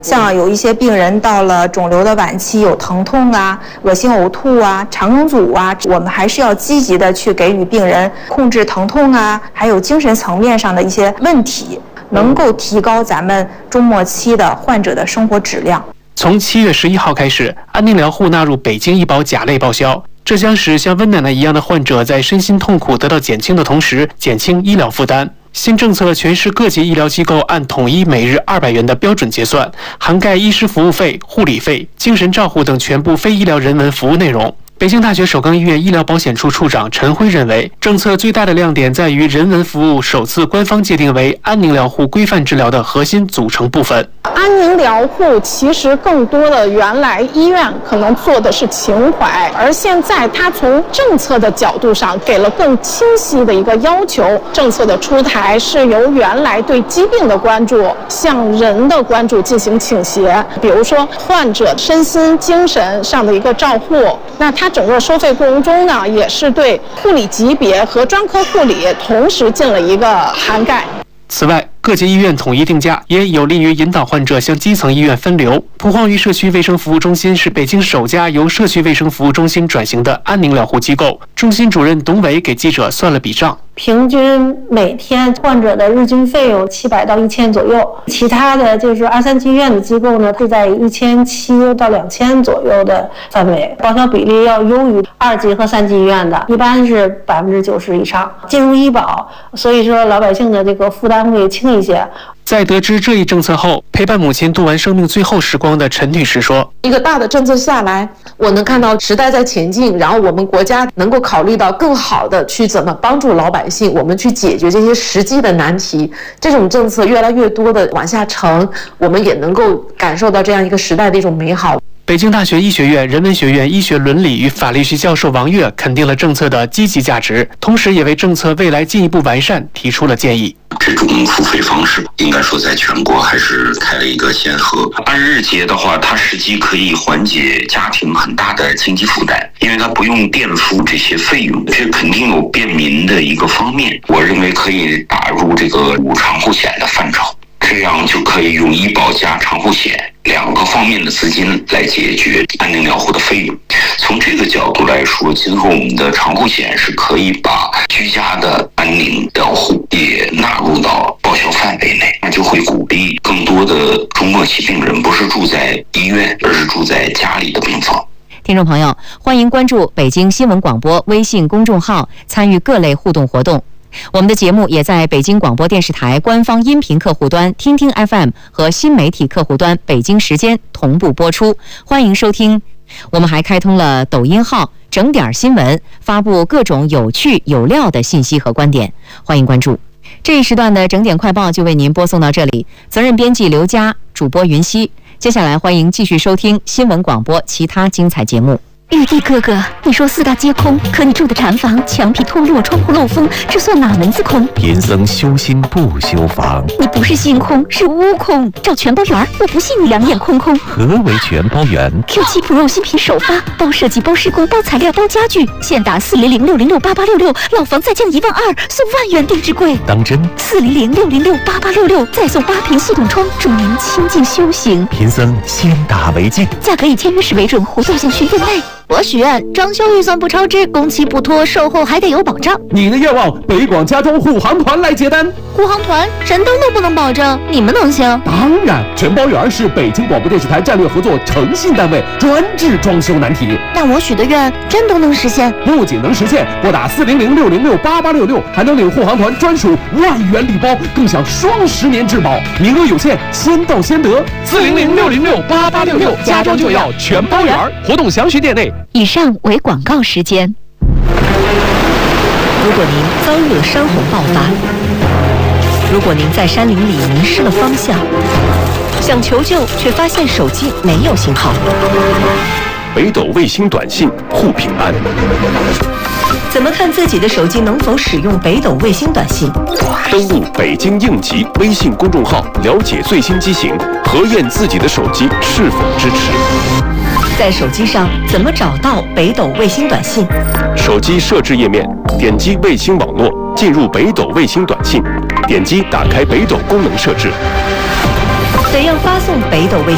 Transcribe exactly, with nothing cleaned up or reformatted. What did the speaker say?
像有一些病人到了肿瘤的晚期，有疼痛啊、恶心呕吐啊、肠梗阻啊，我们还是要积极的去给予病人控制疼痛啊，还有精神层面上的一些问题，能够提高咱们中末期的患者的生活质量。 从七月十一号开始，安宁疗护纳入北京医保甲类报销，这将使像温奶奶一样的患者在身心痛苦得到减轻的同时，减轻医疗负担。新政策全市各级医疗机构按统一每日二百元的标准结算，涵盖医师服务费、护理费、精神照护等全部非医疗人文服务内容。北京大学首钢医院医疗保险处处长陈辉认为，政策最大的亮点在于人文服务首次官方界定为安宁疗护规范治疗的核心组成部分。 安宁疗护其实更多的原来医院可能做的是情怀，而现在它从政策的角度上给了更清晰的一个要求。政策的出台是由原来对疾病的关注向人的关注进行倾斜，比如说患者身心精神上的一个照护，那它整个收费过程中呢，也是对护理级别和专科护理同时进了一个涵盖。 此外，各级医院统一定价也有利于引导患者向基层医院分流。蒲黄榆社区卫生服务中心是北京首家由社区卫生服务中心转型的安宁疗护机构。中心主任董伟给记者算了笔账， 平均每天患者的日均费用七百到一千左右，其他的就是二三级医院的机构呢，是在一千七到两千左右的范围，报销比例要优于二级和三级医院的，一般是百分之九十以上。进入医保，所以说老百姓的这个负担会轻一些。 在得知这一政策后，陪伴母亲度完生命最后时光的陈女士说：“ 一个大的政策下来，我能看到时代在前进，然后我们国家能够考虑到更好的去怎么帮助老百姓，我们去解决这些实际的难题。这种政策越来越多的往下沉，我们也能够感受到这样一个时代的一种美好。” 北京大学医学院人文学院医学伦理与法律系教授王悦肯定了政策的积极价值，同时也为政策未来进一步完善提出了建议。 这种付费方式应该说在全国还是开了一个先河。按日结的话，它实际可以缓解家庭很大的经济负担，因为它不用垫付这些费用，这肯定有便民的一个方面。我认为可以打入这个长护险的范畴，这样就可以用医保加长护险两个方面的资金来解决安宁疗护的费用。从这个角度来说，今后我们的长护险是可以把居家的安宁疗护也纳入到报销范围内，那就会鼓励更多的中末期病人不是住在医院，而是住在家里的病房。 听众朋友，欢迎关注北京新闻广播微信公众号，参与各类互动活动。我们的节目也在北京广播电视台官方音频客户端听听 F M 和新媒体客户端北京时间同步播出，欢迎收听。我们还开通了抖音号整点新闻，发布各种有趣有料的信息和观点，欢迎关注。这一时段的整点快报就为您播送到这里，责任编辑刘佳，主播云溪。接下来欢迎继续收听新闻广播其他精彩节目。 玉帝哥哥，你说四大皆空，可你住的禅房墙皮脱落，窗户漏风，这算哪门子空？ 贫僧修心不修房。 你不是心空，是悟空。找全包圆，我不信你两眼空空。 何为全包圆 ？Q 七 Pro 新品首发，包设计、包施工、包材料、包家具，现打四零零六零六八八六六，老房再降一万二，送万元定制柜。 当真？ 四零零六零六八八六六，再送八瓶系统窗，助您清静修行。 贫僧先打为敬。 价格以签约时为准，活动限需店内。我许愿装修预算不超支，工期不拖，售后还得有保障。 你的愿望，北广家装护航团来接单。 护航团神灯都不能保证，你们能行？ 当然，全包圆是北京广播电视台战略合作诚信单位，专治装修难题。 那我许的愿真都能实现？ 不仅能实现，拨打四零零六零六八八六六，还能领护航团专属万元礼包，更享双十年质保，名额有限，先到先得。四零零六零六八八六六，家装就要全包圆，活动详询店内。 以上为广告时间。 如果您遭遇了山洪爆发，如果您在山林里迷失了方向，想求救却发现手机没有信号， 北斗卫星短信护平安。 怎么看自己的手机能否使用北斗卫星短信？ 登录北京应急微信公众号，了解最新机型，核验自己的手机是否支持。 在手机上怎么找到北斗卫星短信？ 手机设置页面，点击卫星网络，进入北斗卫星短信，点击打开北斗功能设置。 怎样发送北斗卫星？